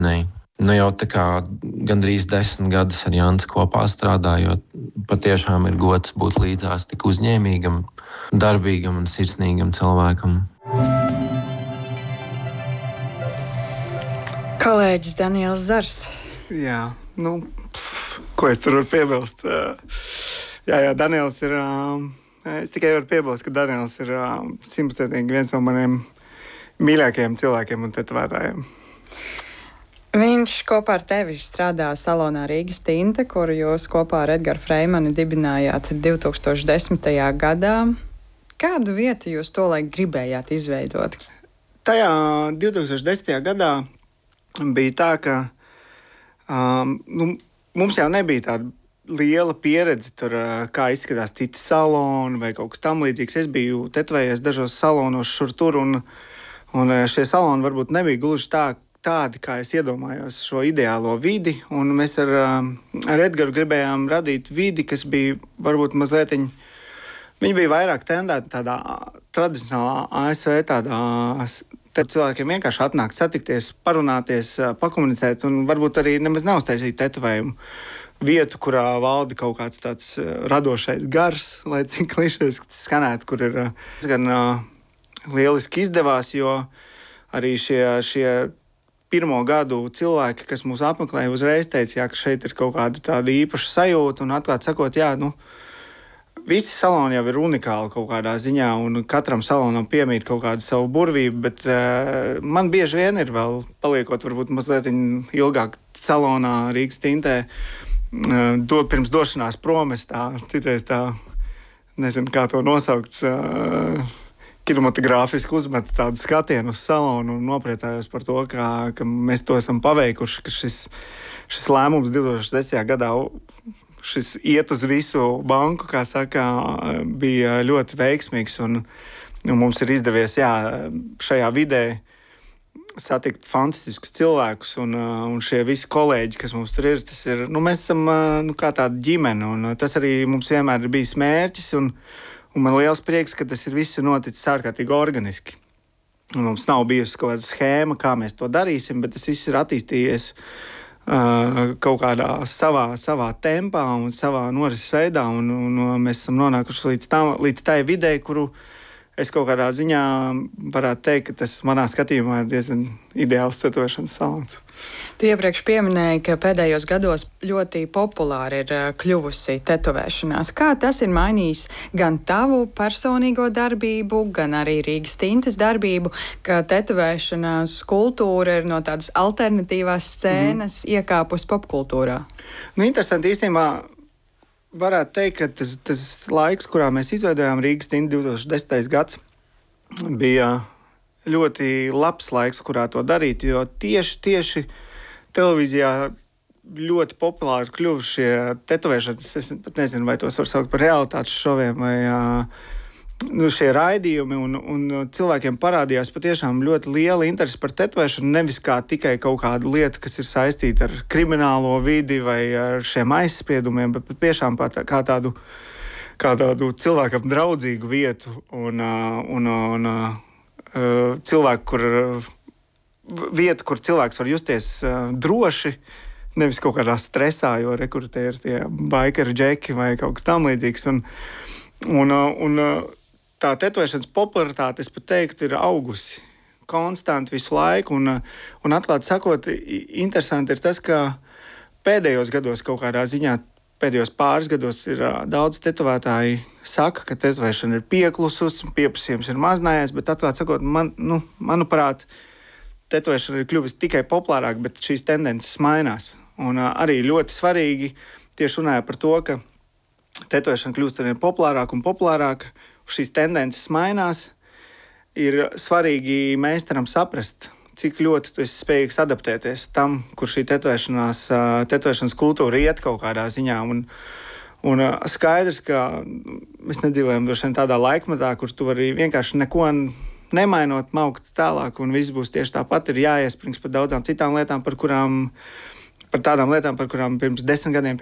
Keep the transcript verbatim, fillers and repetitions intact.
Nē. Nu jau tā kā gandrīz desmit gadus ar Janci kopā strādājot, patiešām ir gods būt līdzās tik uzņēmīgam, darbīgam un sirsnīgam cilvēkam. Kolēģis Daniels Zars. Jā, nu, pf, ko es tur varu piebilst? Jā, jā, Daniels ir, es tikai varu piebilst, ka Daniels ir simtprocentīgi viens no maniem mīļākajiem cilvēkiem un tetovētājiem. Viņš kopā ar tevi strādā salonā Rīgas Tinte, kuru jūs kopā ar Edgars Freimanu dibinājāt divi tūkstoši desmitajā gadā. Kādu vietu jūs tolaik gribējāt izveidot? Tajā divi tūkstoši desmitajā gadā bija tā, ka um, nu, mums jau nebija tāda liela pieredze tur, kā izskatās citi saloni vai kaut kas tam līdzīgs. Es biju tetovējies dažos salonos šur tur, un, un šie saloni varbūt nebija gluži tā, tādi, kā es iedomājos šo ideālo vidi, un mēs ar, ar Edgaru gribējām radīt vidi, kas bija varbūt mazliet, viņi bija vairāk tendēti tādā tradicionālā A S V tādā, tad cilvēkiem vienkārši atnākt, satikties, parunāties, pakomunicēt, un varbūt arī nemaz neuztaisīt tetovējumu vietu, kurā valda kaut kāds tāds radošais gars, lai cik klišejas skanētu, kur ir gan lieliski izdevās, jo arī šie, šie pirmo gadu cilvēki, kas mūs apmeklēja, uzreiz teica, jā, ka šeit ir kaut kāda tāda īpaša sajūta, un atklāt sakot, jā, nu, visi saloni jau ir unikāli kaut kādā ziņā, un katram salonam piemīt kaut kādu savu burvību, bet uh, man bieži vien ir vēl, paliekot varbūt mazliet ilgāk salonā Rīgas Tintē, uh, do, pirms došanās prom, es tā, citreiz tā, nezinu, kā to nosaukt, uh, kinematogrāfiski uzmetu tādu skatienu uz salonu un nopriecājos par to, ka, ka mēs to esam paveikuši, ka šis, šis lēmums divi tūkstoši desmitajā gadā šis iet uz visu banku, kā saka, bija ļoti veiksmīgs, un, un mums ir izdevies, jā, šajā vidē satikt fantastiskus cilvēkus, un, un šie visi kolēģi, kas mums tur ir, tas ir, nu, mēs esam, nu, kā tāda ģimene, un tas arī mums vienmēr ir bijis mērķis, un Un man liels prieks, ka tas ir viss noticis ārkārtīgi organiski. Un mums nav bijusi kaut kāda schēma, kā mēs to darīsim, bet tas viss ir attīstījies uh, kaut kādā savā, savā tempā un savā norises veidā. Un, un mēs esam nonākuši līdz, tam, līdz tai videi, kuru es kaut kādā ziņā varētu teikt, ka tas manā skatījumā ir diezgan ideāls tetovēšanas salons. Tu iepriekš pieminēji, ka pēdējos gados ļoti populāri ir kļuvusi tetovēšanās. Kā tas ir mainījis gan tavu personīgo darbību, gan arī Rīgas Tintes darbību, ka tetovēšanās kultūra ir no tādas alternatīvās scēnas mm. iekāpus popkultūrā? Nu, interesanti īstenībā. Varētu teikt, ka tas, tas laiks, kurā mēs izveidojām Rīgas Tinti divi tūkstoši desmitais gads, bija ļoti labs laiks, kurā to darīt, jo tieši, tieši televīzijā ļoti populāri kļuva šie tetovēšanas, es pat nezinu, vai tos var saukt par realitātes šoviem, vai nu, šie raidījumi, un, un cilvēkiem parādījās patiešām ļoti liela interese par tetovēšanu, nevis kā tikai kaut kāda lieta, kas ir saistīta ar kriminālo vidi vai ar šiem aizspriedumiem, bet patiešām tā, kā, tādu, kā tādu cilvēkam draudzīgu vietu un, un, un, un cilvēku, kur, vietu, kur cilvēks var justies droši, nevis kaut kādā stresā, jo rekrutē ir tie baikeri džeki vai kaut kas tam līdzīgs. Un, un, un, tā tetovēšanas popularitāte, es pat teiktu, ir augusi konstanti visu laiku, un, un atklāti sakot, interesanti ir tas, ka pēdējos gados kaut kādā ziņā, pēdējos pāris gados ir daudz tetovētāji saka, ka tetovēšana ir pieklusus, pieprasījums ir maznājies, bet atklāti sakot, man, nu, manuprāt, tetovēšana ir kļuvusi tikai populārāk, bet šīs tendences mainās. Un arī ļoti svarīgi tieši runāja par to, ka tetovēšana kļūst arvien populārāk un populārāk, šīs tendences mainās, ir svarīgi meistaram saprast, cik ļoti tu esi spējīgs adaptēties tam, kur šī tetovēšanās, tetovēšanas kultūra iet kaut kādā ziņā. Un, un skaidrs, ka mēs nedzīvojam droši vien tādā laikmetā, kur tu vari vienkārši neko nemainot, maukt tālāk, un viss būs tieši tāpat, ir jāiesprings par daudzām citām lietām, par kurām, par tādām lietām, par kurām pirms desmit gadiem